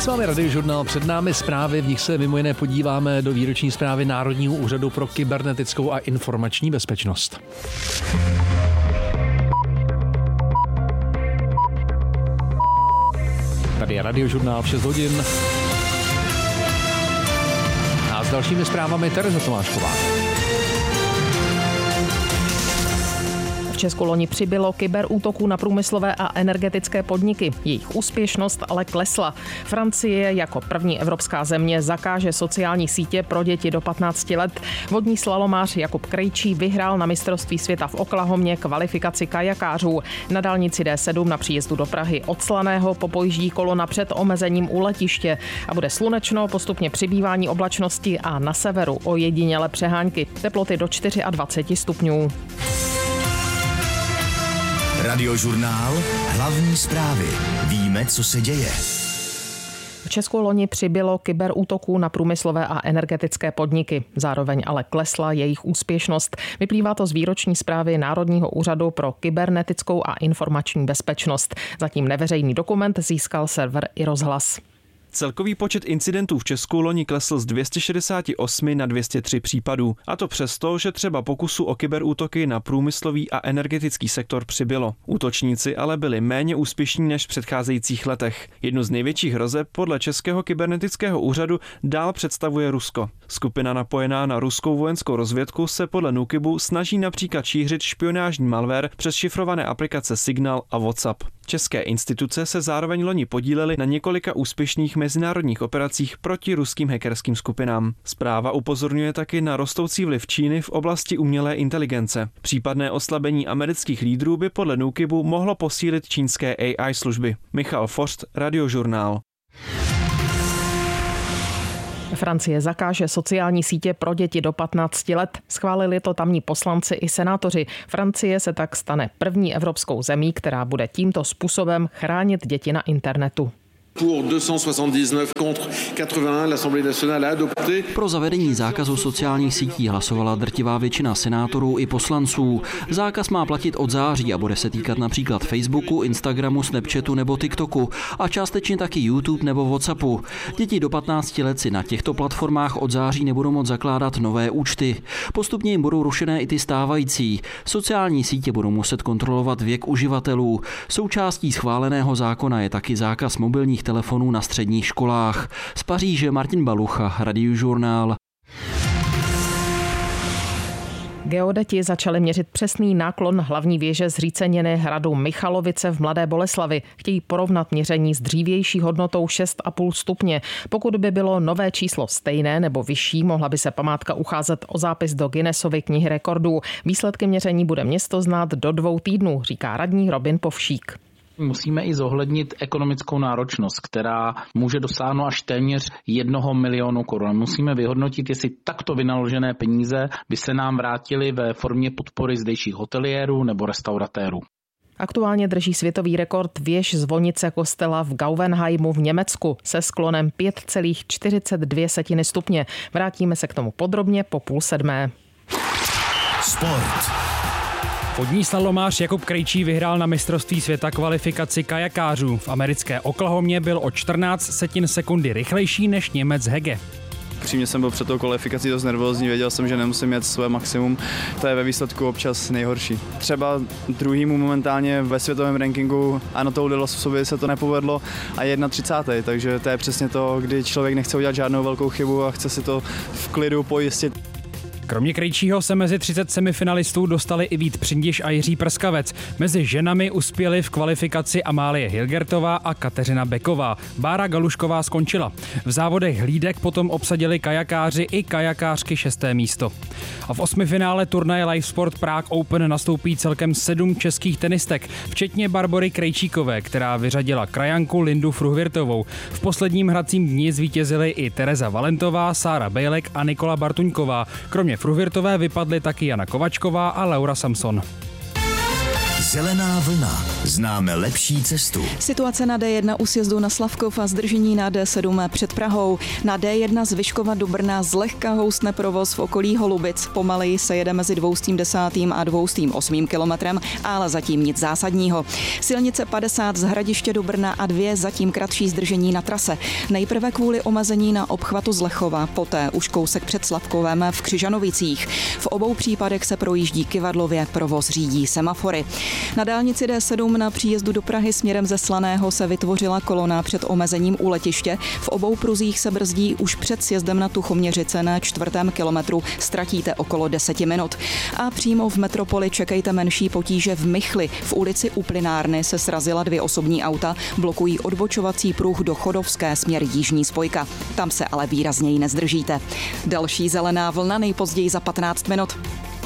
S vámi Radiožurnál, před námi zprávy, v nich se mimo jiné podíváme do výroční zprávy Národního úřadu pro kybernetickou a informační bezpečnost. Tady je Radiožurnál v 6 hodin. A s dalšími zprávami Tereza Tomášková. V Česku loni přibylo kyberútoků na průmyslové a energetické podniky. Jejich úspěšnost ale klesla. Francie jako první evropská země zakáže sociální sítě pro děti do 15 let. Vodní slalomář Jakub Krejčí vyhrál na mistrovství světa v Oklahomě kvalifikaci kajakářů. Na dálnici D7 na příjezdu do Prahy od Slaného popojíždí kolona před omezením u letiště a bude slunečno, postupně přibývání oblačnosti a na severu ojedinělé přehánky. Teploty do 24 stupňů. Radiožurnál, hlavní zprávy. Víme, co se děje. V Česku loni přibylo kyberútoků na průmyslové a energetické podniky. Zároveň ale klesla jejich úspěšnost. Vyplývá to z výroční zprávy Národního úřadu pro kybernetickou a informační bezpečnost. Zatím neveřejný dokument získal server iRozhlas. Celkový počet incidentů v Česku loni klesl z 268 na 203 případů. A to přesto, že třeba pokusů o kyberútoky na průmyslový a energetický sektor přibylo. Útočníci ale byli méně úspěšní než v předcházejících letech. Jednu z největších hrozeb podle Českého kybernetického úřadu dál představuje Rusko. Skupina napojená na ruskou vojenskou rozvědku se podle NÚKIBu snaží například šířit špionážní malware přes šifrované aplikace Signal a WhatsApp. České instituce se zároveň loni podílely na několika úspěšných mezinárodních operacích proti ruským hackerským skupinám. Zpráva upozorňuje taky na rostoucí vliv Číny v oblasti umělé inteligence. Případné oslabení amerických lídrů by podle NÚKIBu mohlo posílit čínské AI služby. Michal Forst, Radiožurnál. Francie zakáže sociální sítě pro děti do 15 let. Schválili to tamní poslanci i senátoři. Francie se tak stane první evropskou zemí, která bude tímto způsobem chránit děti na internetu. Pro zavedení zákazu sociálních sítí hlasovala drtivá většina senátorů i poslanců. Zákaz má platit od září a bude se týkat například Facebooku, Instagramu, Snapchatu nebo TikToku a částečně taky YouTube nebo WhatsAppu. Děti do 15 let si na těchto platformách od září nebudou moct zakládat nové účty. Postupně jim budou rušené i ty stávající. Sociální sítě budou muset kontrolovat věk uživatelů. Součástí schváleného zákona je taky zákaz mobilních telefonů na středních školách. Z Paříže Martin Balucha, Radiožurnál. Geodeti začali měřit přesný náklon hlavní věže zříceniny hradu Michalovice v Mladé Boleslavi. Chtějí porovnat měření s dřívější hodnotou 6,5 stupně. Pokud by bylo nové číslo stejné nebo vyšší, mohla by se památka ucházet o zápis do Guinnessovy knihy rekordů. Výsledky měření bude město znát do 2 týdnů, říká radní Robin Povšík. Musíme i zohlednit ekonomickou náročnost, která může dosáhnout až téměř 1 milionu korun. Musíme vyhodnotit, jestli takto vynaložené peníze by se nám vrátily ve formě podpory zdejších hoteliérů nebo restauratérů. Aktuálně drží světový rekord věž zvonice kostela v Gauvenheimu v Německu se sklonem 5,42 stupně. Vrátíme se k tomu podrobně po 6:30. Sport. Vodní slalomář Jakub Krejčí vyhrál na mistrovství světa kvalifikaci kajakářů. V americké Oklahomě byl o 14 sekundy rychlejší než Němec Hege. Přímě jsem byl před tou kvalifikací dost nervózní, věděl jsem, že nemusím jet své maximum, to je ve výsledku občas nejhorší. Třeba druhýmu momentálně ve světovém rankingu Anatol Delosovi se to nepovedlo a 31. Takže to je přesně to, kdy člověk nechce udělat žádnou velkou chybu a chce si to v klidu pojistit. Kromě Krejčího se mezi 30 semifinalistů dostali i Vít Přindiš a Jiří Prskavec. Mezi ženami uspěli v kvalifikaci Amálie Hilgertová a Kateřina Beková. Bára Galušková skončila. V závodech hlídek potom obsadili kajakáři i kajakářky 6. místo. A v 8. finále turnaje Live Sport Prague Open nastoupí celkem 7 českých tenistek, včetně Barbory Krejčíkové, která vyřadila krajanku Lindu Fruhvirtovou. V posledním hracím dni zvítězily i Tereza Valentová, Sára Bejlek a Nikola Bartuňková. Kromě Fruhvirtové vypadly taky Jana Kovačková a Laura Samson. Zelená vlna. Známe lepší cestu. Situace na D1 u sjezdu na Slavkov a zdržení na D7 před Prahou. Na D1 z Vyškova do Brna zlehka houstne provoz v okolí Holubic. Pomaleji se jede mezi 210. a 208. kilometrem, ale zatím nic zásadního. Silnice 50 z Hradiště do Brna a 2 zatím kratší zdržení na trase. Nejprve kvůli omezení na obchvatu z Lechova, poté už kousek před Slavkovem v Křižanovicích. V obou případech se projíždí kyvadlově, provoz řídí semafory. Na dálnici D7 na příjezdu do Prahy směrem ze Slaného se vytvořila kolona před omezením u letiště. V obou pruzích se brzdí už před sjezdem na Tuchoměřice na 4. kilometru. Ztratíte okolo 10 minut. A přímo v metropoli čekejte menší potíže v Michli. V ulici u Plynárny se srazila 2 osobní auta, blokují odbočovací pruh do Chodovské směr jižní spojka. Tam se ale výrazněji nezdržíte. Další zelená vlna nejpozději za 15 minut.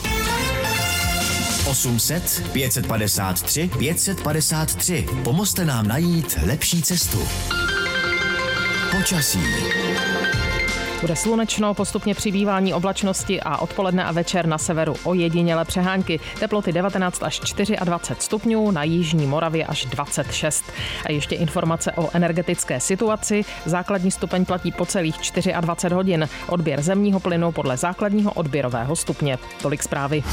800 553 553. Pomozte nám najít lepší cestu. Počasí. Bude slunečno, postupně přibývání oblačnosti a odpoledne a večer na severu ojedinělé přehánky. Teploty 19 až 24 stupňů, na jižní Moravě až 26. A ještě informace o energetické situaci. Základní stupeň platí po celých 24 hodin. Odběr zemního plynu podle základního odběrového stupně. Tolik zprávy.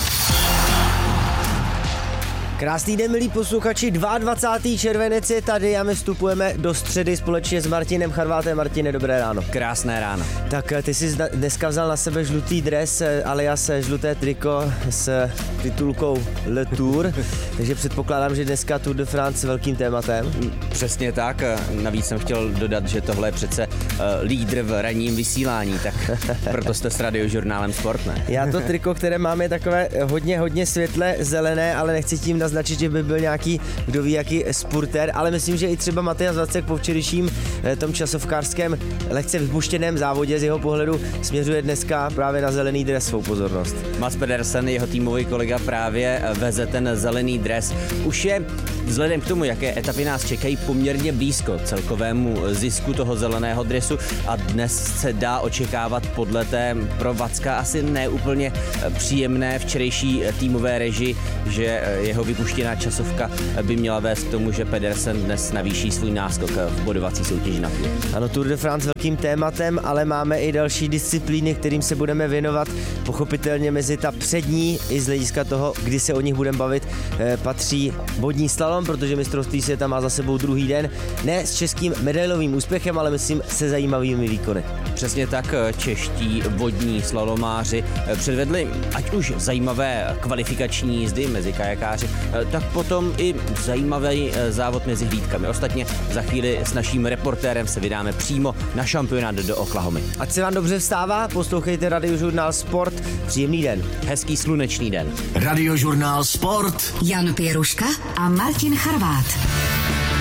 Krásný den, milí posluchači, 22. červenec je tady a my vstupujeme do středy společně s Martinem Charvátem. Martine, dobré ráno. Krásné ráno. Tak ty jsi dneska vzal na sebe žlutý dres alias žluté triko s titulkou Le Tour, takže předpokládám, že dneska Tour de France velkým tématem. Přesně tak, navíc jsem chtěl dodat, že tohle je přece lídr v ranním vysílání, tak proto jste s Radiožurnálem Sport, ne? Já to triko, které mám, je takové hodně světle zelené, ale nechci tím naznačit, že by byl nějaký, kdo ví, jaký spurter, ale myslím, že i třeba Matyáš Vacek po včerejším tom časovkářském lehce vypuštěném závodě z jeho pohledu směřuje dneska právě na zelený dres svou pozornost. Mats Pedersen, jeho týmový kolega, právě veze ten zelený dres. Už je vzhledem k tomu, jaké etapy nás čekají, poměrně blízko celkovému zisku toho zeleného dresu a dnes se dá očekávat podle té pro Vacka asi neúplně příjemné včerejší týmové režii, že jeho vypuštěná časovka by měla vést k tomu, že Pedersen dnes navýší svůj náskok v bodovací soutěži na Tour. Ano, Tour de France velkým tématem, ale máme i další disciplíny, kterým se budeme věnovat. Pochopitelně mezi ta přední i z hlediska toho, kdy se o nich budeme bavit, patří vodní slalom, protože mistrovství světa má za sebou druhý den. Ne s českým medailovým úspěchem, ale myslím se zajímavými výkony. Přesně tak, čeští vodní slalomáři předvedli ať už zajímavé kvalifikační jízdy mezi kajakáři, tak potom i zajímavý závod mezi hlídkami. Ostatně za chvíli s naším reportérem se vydáme přímo na šampionát do Oklahomy. Ať se vám dobře vstává, poslouchejte Radiožurnál Sport. Příjemný den. Hezký slunečný den. Radiožurnál Sport. Jan Pěruška a Martin Charvát.